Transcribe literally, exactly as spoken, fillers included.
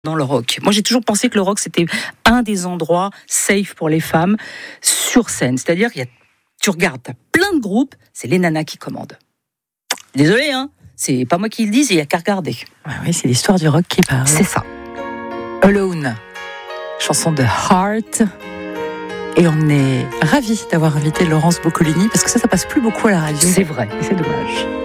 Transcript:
dans le rock. Moi, j'ai toujours pensé que le rock, c'était un des endroits safe pour les femmes sur scène. C'est-à-dire, il y a, tu regardes, tu as plein de groupes, c'est les nanas qui commandent. Désolé, hein, c'est pas moi qui le dis, il n'y a qu'à regarder. Ouais, oui, c'est l'histoire du rock qui parle. C'est ça. Alone, chanson de Heart. Et on est ravis d'avoir invité Laurence Boccolini, parce que ça, ça passe plus beaucoup à la radio. C'est vrai. Et c'est dommage.